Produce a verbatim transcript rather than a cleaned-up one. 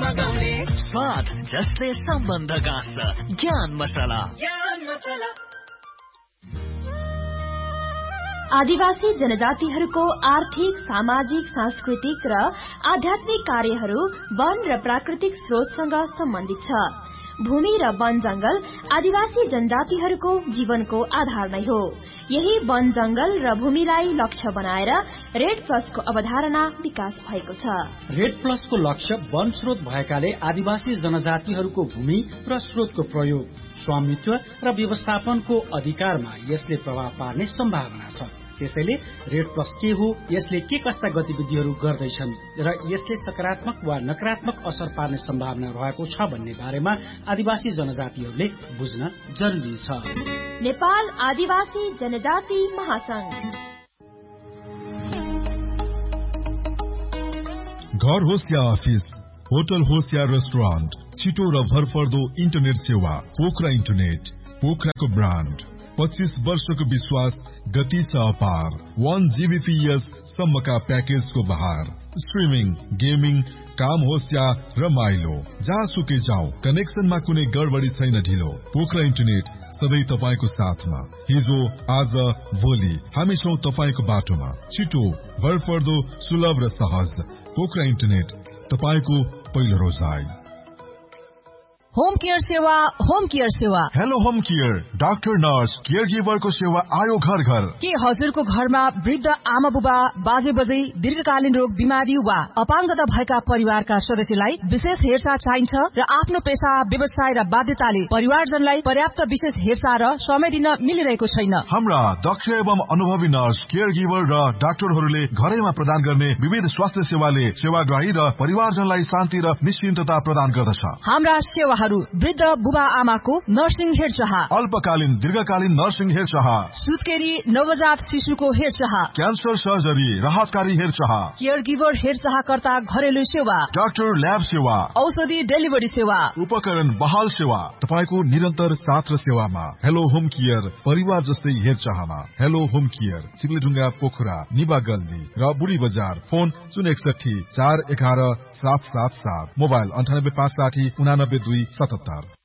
मगाउने स्वाद जसले सम्बन्ध गाँस्छ ज्ञान मसला ज्ञान मसला। आदिवासी जनजातिहरूको आर्थिक, सामाजिक, सांस्कृतिक र आध्यात्मिक कार्यहरू वन र प्राकृतिक स्रोतसँग सम्बन्धित छ। भूमि र वन जंगल आदिवासी जनजातिहरूको जीवनको आधार नै हो। यही वन जंगल र भूमिलाई लक्ष्य बनाएर रेड प्लसको अवधारणा विकास भएको छ। रेड प्लसको लक्ष्य वन स्रोत भएकाले आदिवासी जनजातिहरूको भूमि र स्रोतको प्रयोग, स्वामित्व र व्यवस्थापनको अधिकारमा यसले प्रभाव पार्ने सम्भावना छ। त्यसैले रेड प्लस के हो, यसले के कस्ता गतिविधिहरू गर्दैछन् र यसले सकारात्मक वा नकारात्मक असर पार्ने सम्भावना रहेको छ भन्ने बारेमा आदिवासी जनजातिहरूले बुझ्न जरुरी छ। नेपाल आदिवासी जनजाति महासंघ। घर होस् या अफिस, होटल होस् या रेस्टुरेन्ट, छिटो र भरपर्दो इन्टरनेट सेवा पोखरा इन्टरनेट। पोखराको ब्रान्ड, पच्चीस वर्षको विश्वास, गति छ अपार। वन जीबीपीएस सम्मका प्याकेजको बहार। स्ट्रिमिङ, गेमिङ, काम होस् या रमाइलो, जहाँ सुकै जाउँ कनेक्सनमा कुनै गडबडी छैन ढिलो। पोखरा इन्टरनेट सधैँ तपाईको साथमा। हिजो, आज, भोलि हामी छौं तपाईको बाटोमा। छिटो, भरपर्दो, सुलभ र सहज। पोखरा इन्टरनेट, तपाईको पहिलो रोजाइ। होम केयर सेवा, होम केयर सेवा। Hello home care, doctor nurse care गिभरको सेवा आयो घर घर। के हजुरको घरमा वृद्ध आमा बुबा, बाजे बजै, दीर्घकालीन रोग बिमारी वा अपाङ्गता भएका परिवारका सदस्यलाई विशेष हेरचाह चाहिन्छ र आफ्नो पेशा, व्यवसाय र बाध्यताले परिवारजनलाई पर्याप्त विशेष हेरचाह र समय दिन मिलिरहेको छैन। हाम्रा दक्ष एवं अनुभवी नर्स, केयर गिभर र डाक्टरहरूले घरैमा प्रदान गर्ने विविध स्वास्थ्य सेवाले सेवाग्राही र परिवारजनलाई शान्ति र निश्चिन्तता प्रदान गर्दछ। हाम्रा सेवा वृद्ध बुबा आमाको नर्सिङ हेरचाह, अल्पकालीन दीर्घकालीन नर्सिङ हेरचाह, सुत्केरी नवजात शिशुको हेरचाह, क्यान्सर सर्जरी, राहतकारी हेरचाह, केयर गिभर हेरचाहकर्ता घरेलु सेवा, डाक्टर ल्याब सेवा, औषधि डेलिभरी सेवा, उपकरण बहाल सेवा, तपाईको निरन्तर साथ र सेवामा। हेलो होम केयर, परिवार जस्तै हेरचाहमा। हेलो होम केयर, चिक्लेढुङ्गा, पोखरा, निबा गल्ली र बुढी बजार। फोन शून्य एकसठी चार एघार सात सात सात, मोबाइल अन्ठानब्बे पाँच साठी उनानब्बे दुई सतहत्तर।